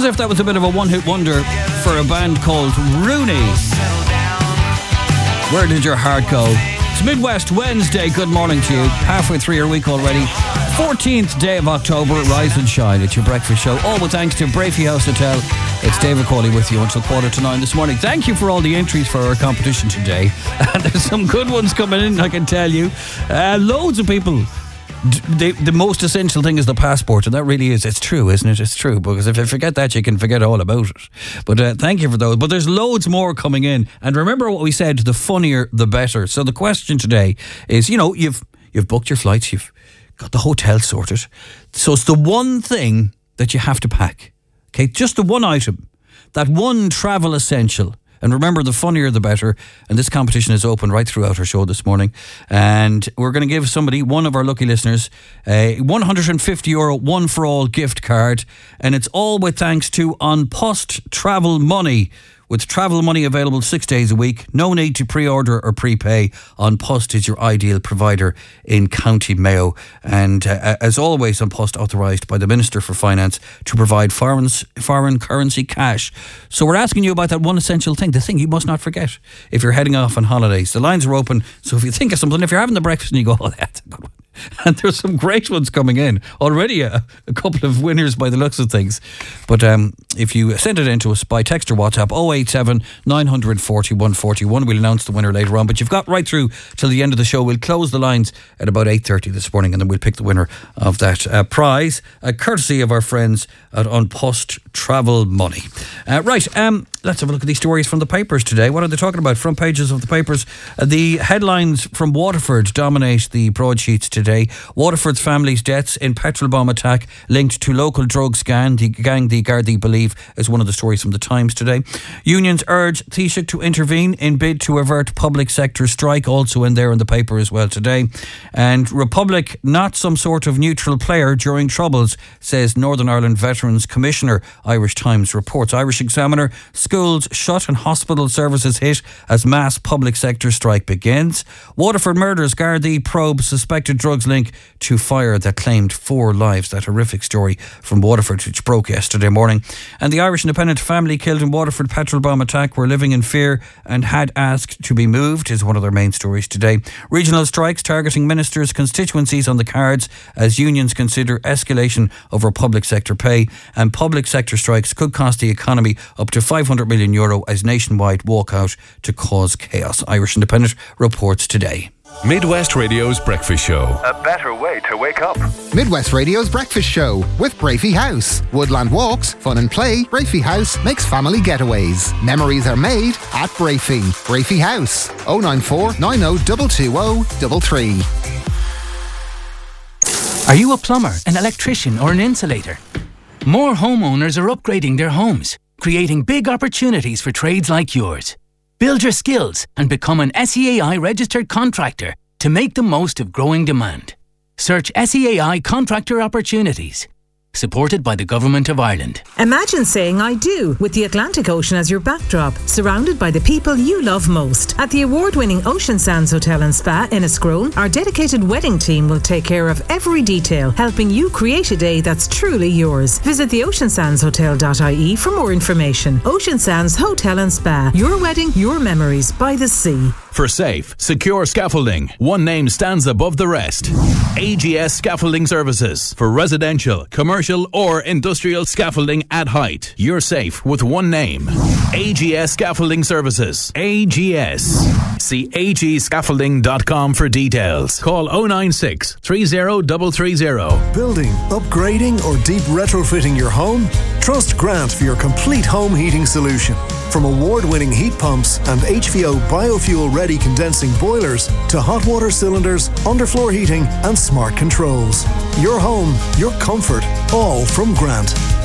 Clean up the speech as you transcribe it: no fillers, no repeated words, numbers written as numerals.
as if that was a bit of a one-hit wonder for a band called Rooney. Where did your heart go? It's Midwest Wednesday. Good morning to you. Halfway through your week already. 14th day of October. Rise and shine. It's your breakfast show. All with thanks to Brafey House Hotel. It's David Cawley with you until 8:45 this morning. Thank you for all the entries for our competition today. And there's some good ones coming in, I can tell you. Loads of people. The most essential thing is the passport, and that really is, it's true, isn't it? It's true, because if you forget that, you can forget all about it. But thank you for those. But there's loads more coming in, and remember what we said, the funnier the better. So the question today is, you know, you've booked your flights, you've got the hotel sorted, so it's the one thing that you have to pack, okay? Just the one item, that one travel essential. And remember, the funnier the better. And this competition is open right throughout our show this morning. And we're going to give somebody, one of our lucky listeners, a €150 one for all gift card. And it's all with thanks to An Post Travel Money. With travel money available 6 days a week, no need to pre-order or prepay. An Post is your ideal provider in County Mayo. And as always, An Post authorised by the Minister for Finance to provide foreign currency cash. So we're asking you about that one essential thing, the thing you must not forget if you're heading off on holidays. The lines are open, so if you think of something, if you're having the breakfast and you go, oh, that's a good one. And there's some great ones coming in. Already a couple of winners by the looks of things. But if you send it in to us by text or WhatsApp, 087 940 141, we'll announce the winner later on. But you've got right through till the end of the show. We'll close the lines at about 8:30 this morning, and then we'll pick the winner of that prize, courtesy of our friends at An Post Travel Money. Let's have a look at these stories from the papers today. What are they talking about? Front pages of the papers. The headlines from Waterford dominate the broadsheets today. Waterford's family's deaths in petrol bomb attack linked to local drug gang. The Gardaí believe is one of the stories from the Times today. Unions urge Taoiseach to intervene in bid to avert public sector strike, also in there in the paper as well today. And Republic not some sort of neutral player during troubles, says Northern Ireland Veterans Commissioner. Irish Times reports. Irish Examiner, schools shut and hospital services hit as mass public sector strike begins. Waterford murders, Gardaí probe suspected drugs link to fire that claimed 4 lives. That horrific story from Waterford, which broke yesterday morning. And the Irish Independent family killed in Waterford petrol bomb attack were living in fear and had asked to be moved is one of their main stories today. Regional strikes targeting ministers' constituencies on the cards as unions consider escalation over public sector pay, and public sector strikes could cost the economy up to €500 million as nationwide walkout to cause chaos. Irish Independent reports today. Midwest Radio's Breakfast Show. A better way to wake up. Midwest Radio's Breakfast Show with Brafey House. Woodland walks, fun and play. Brafey House makes family getaways. Memories are made at Brafey. Brafey House. 094 90 220 33. Are you a plumber, an electrician or an insulator? More homeowners are upgrading their homes, creating big opportunities for trades like yours. Build your skills and become an SEAI registered contractor to make the most of growing demand. Search SEAI Contractor Opportunities. Supported by the Government of Ireland. Imagine saying I do with the Atlantic Ocean as your backdrop, surrounded by the people you love most. At the award-winning Ocean Sands Hotel and Spa in Escrone, our dedicated wedding team will take care of every detail, helping you create a day that's truly yours. Visit theoceansandshotel.ie for more information. Ocean Sands Hotel and Spa. Your wedding, your memories by the sea. For safe, secure scaffolding, one name stands above the rest. AGS Scaffolding Services. For residential, commercial or industrial scaffolding at height. You're safe with one name. AGS Scaffolding Services. AGS. See agscaffolding.com for details. Call 096 30330. Building, upgrading or deep retrofitting your home? Trust Grant for your complete home heating solution. From award-winning heat pumps and HVO biofuel-ready condensing boilers to hot water cylinders, underfloor heating and smart controls. Your home, your comfort, all from Grant.